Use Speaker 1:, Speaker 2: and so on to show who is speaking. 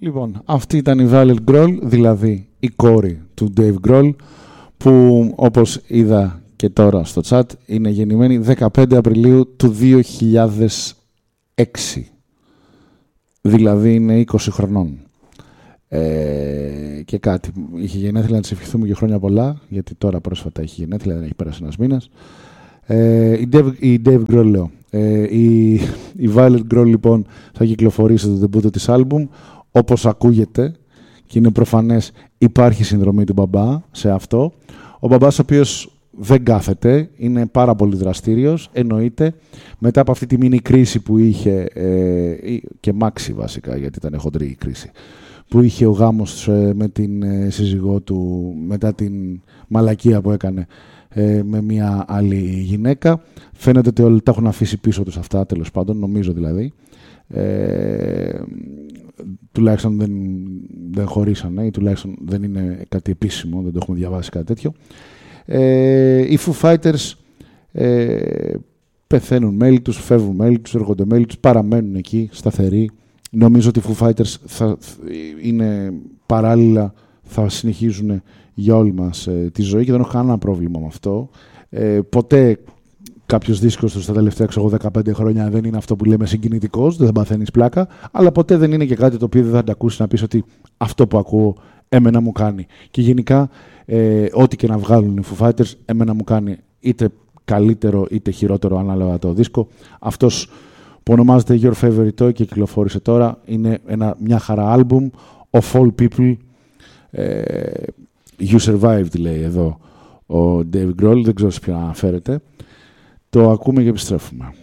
Speaker 1: Λοιπόν, αυτή ήταν η Violet Grohl, δηλαδή η κόρη του Dave Grohl, που όπως είδα και τώρα στο chat είναι γεννημένη 15 Απριλίου του 2006. Δηλαδή είναι 20 χρονών. Και κάτι. Είχε γενέθλια, να της ευχηθούμε και χρόνια πολλά, γιατί τώρα πρόσφατα έχει γενέθλια, δεν έχει πέρασει ένας μήνας. Η Dave Grohl, λέω. Η Violet Grohl, λοιπόν, θα κυκλοφορήσει το ντεμπούτο της άλμπουμ. Όπως ακούγεται, και είναι προφανές, υπάρχει συνδρομή του μπαμπά σε αυτό. Ο μπαμπάς, ο οποίος δεν κάθεται, είναι πάρα πολύ δραστήριος, εννοείται. Μετά από αυτή τη μίνι κρίση που είχε, και μάξι βασικά, γιατί ήταν χοντρή η κρίση, που είχε ο γάμος με την σύζυγό του, μετά την μαλακία που έκανε με μια άλλη γυναίκα. Φαίνεται ότι όλοι τα έχουν αφήσει πίσω τους αυτά, τέλος πάντων, νομίζω δηλαδή. Τουλάχιστον δεν χωρίσανε ή τουλάχιστον δεν είναι κάτι επίσημο, δεν το έχουμε διαβάσει κάτι τέτοιο. Οι Foo Fighters πεθαίνουν μέλη τους, φεύγουν μέλη τους, έρχονται μέλη τους, παραμένουν εκεί σταθεροί. Νομίζω ότι οι Foo Fighters θα είναι παράλληλα, θα συνεχίζουν για όλη μας τη ζωή και δεν έχω κανένα πρόβλημα με αυτό. Ποτέ κάποιος δίσκος τους τα τελευταία 15 χρόνια δεν είναι αυτό που λέμε συγκινητικός, δεν θα παθαίνεις πλάκα, αλλά ποτέ δεν είναι και κάτι το οποίο δεν θα τα ακούσεις να πεις ότι αυτό που ακούω εμένα μου κάνει. Και γενικά, ό,τι και να βγάλουν οι Foo Fighters, εμένα μου κάνει είτε καλύτερο είτε χειρότερο ανάλογα το δίσκο. Αυτός που ονομάζεται Your Favorite Toy και κυκλοφόρησε τώρα, είναι μια χαρά άλμπουμ, Of All People. You Survived, λέει εδώ ο Dave Grohl, δεν ξέρω σε ποιον αναφέρεται. Το ακούμε και επιστρέφουμε.